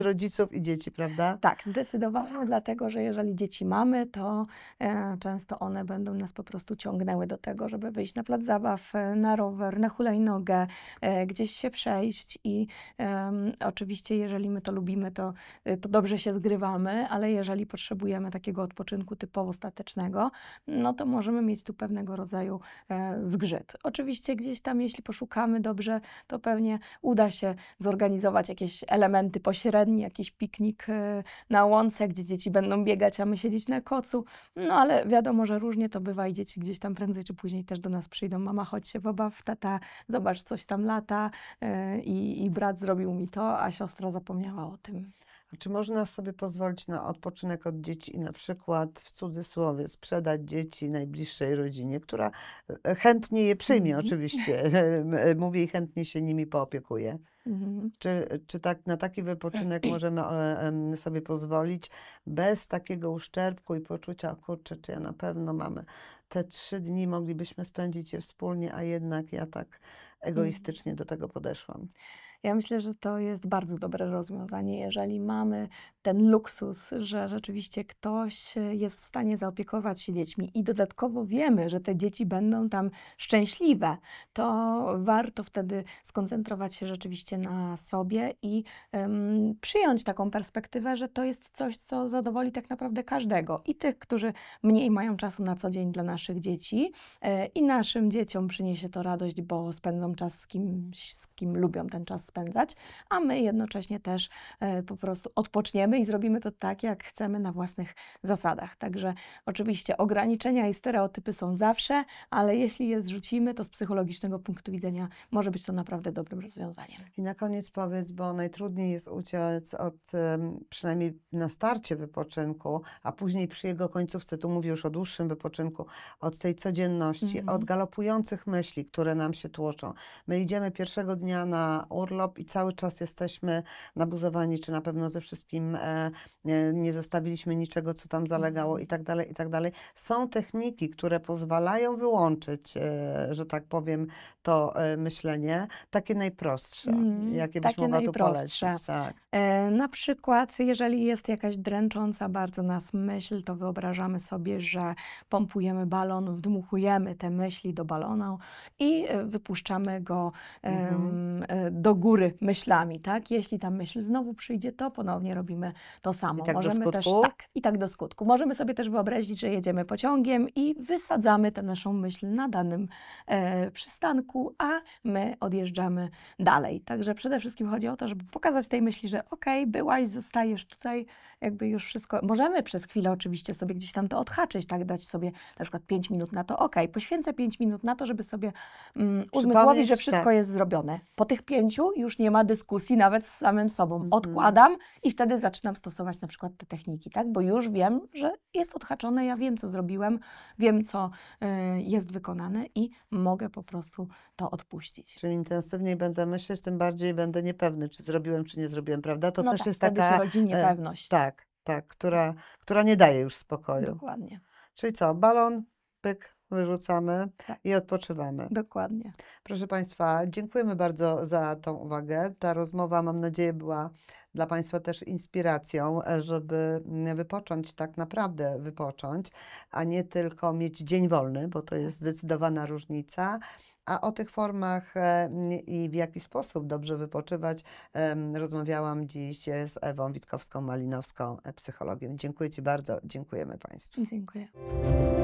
rodziców i dzieci, prawda? Tak, zdecydowanie, dlatego że jeżeli dzieci mamy, to często one będą nas po prostu ciągnęły do tego, żeby wyjść na plac zabaw, na rower, na hulajnogę, gdzieś się przejść i oczywiście jeżeli my to lubimy, to dobrze się zgrywamy, ale jeżeli potrzebujemy takiego odpoczynku typowo statecznego, no to możemy mieć tu pewnego rodzaju zgrzyt. Oczywiście gdzieś tam, jeśli poszukamy dobrze, to pewnie uda się zorganizować jakieś elementy pośrednie, jakiś piknik na łące, gdzie dzieci będą biegać, a my siedzieć na kocu. No ale wiadomo, że różnie to bywa i dzieci gdzieś tam prędzej czy później też do nas przyjdą. Mama, chodź się pobaw, tata, zobacz, coś tam lata i brat zrobił mi to, a siostra zapomniała o tym. A czy można sobie pozwolić na odpoczynek od dzieci i na przykład w cudzysłowie sprzedać dzieci najbliższej rodzinie, która chętnie je przyjmie Mhm. oczywiście, mówię i chętnie się nimi poopiekuje? Mhm. Czy tak, na taki wypoczynek możemy sobie pozwolić bez takiego uszczerbku i poczucia, o kurczę, czy ja na pewno mamy te 3 dni, moglibyśmy spędzić je wspólnie, a jednak ja tak Mhm. egoistycznie do tego podeszłam. Ja myślę, że to jest bardzo dobre rozwiązanie, jeżeli mamy ten luksus, że rzeczywiście ktoś jest w stanie zaopiekować się dziećmi i dodatkowo wiemy, że te dzieci będą tam szczęśliwe, to warto wtedy skoncentrować się rzeczywiście na sobie i przyjąć taką perspektywę, że to jest coś, co zadowoli tak naprawdę każdego. I tych, którzy mniej mają czasu na co dzień dla naszych dzieci, i naszym dzieciom przyniesie to radość, bo spędzą czas z kimś, z kim lubią ten czas spędzać, a my jednocześnie też po prostu odpoczniemy i zrobimy to tak, jak chcemy, na własnych zasadach. Także oczywiście ograniczenia i stereotypy są zawsze, ale jeśli je zrzucimy, to z psychologicznego punktu widzenia może być to naprawdę dobrym rozwiązaniem. I na koniec powiedz, bo najtrudniej jest uciec od, przynajmniej na starcie wypoczynku, a później przy jego końcówce, tu mówię już o dłuższym wypoczynku, od tej codzienności, od Mhm. galopujących myśli, które nam się tłoczą. My idziemy pierwszego dnia na urlop i cały czas jesteśmy nabuzowani, czy na pewno ze wszystkim nie zostawiliśmy niczego, co tam zalegało i tak dalej, i tak dalej. Są techniki, które pozwalają wyłączyć, że tak powiem, to myślenie, takie najprostsze, jakie byś Takie mogła tu najprostsze. polecić, tak. Na przykład, jeżeli jest jakaś dręcząca bardzo nas myśl, to wyobrażamy sobie, że pompujemy balon, wdmuchujemy te myśli do balonu i wypuszczamy go Mhm. do góry myślami, tak? Jeśli ta myśl znowu przyjdzie, to ponownie robimy to I samo. tak do Możemy też, skutku? tak, i tak do skutku. Możemy sobie też wyobrazić, że jedziemy pociągiem i wysadzamy tę naszą myśl na danym przystanku, a my odjeżdżamy dalej. Także przede wszystkim chodzi o to, żeby pokazać tej myśli, że okej, byłaś, zostajesz tutaj, jakby już wszystko. Możemy przez chwilę oczywiście sobie gdzieś tam to odhaczyć, tak, dać sobie na przykład 5 minut na to, poświęcę 5 minut na to, żeby sobie uzmysłowić, że Przypomnieć, tak. wszystko jest zrobione. Po tych 5 już nie ma dyskusji nawet z samym sobą. Mhm. Odkładam i wtedy zaczynam stosować na przykład te techniki, tak, bo już wiem, że jest odhaczone, ja wiem, co zrobiłem, wiem, co jest wykonane i mogę po prostu to odpuścić. Czym intensywniej będę myśleć, tym bardziej będę niepewny, czy zrobiłem, czy nie zrobiłem, prawda? To No też tak, jest wtedy się taka, rodzi niepewność. tak, tak, która nie daje już spokoju. Dokładnie, Czyli co, balon, pyk, wyrzucamy tak, i odpoczywamy. dokładnie. Proszę Państwa, dziękujemy bardzo za tą uwagę. Ta rozmowa, mam nadzieję, była dla Państwa też inspiracją, żeby wypocząć, tak naprawdę wypocząć, a nie tylko mieć dzień wolny, bo to jest zdecydowana różnica. A o tych formach i w jaki sposób dobrze wypoczywać rozmawiałam dziś z Ewą Witkowską-Malinowską, psychologiem. Dziękuję Ci bardzo, dziękujemy Państwu. Dziękuję.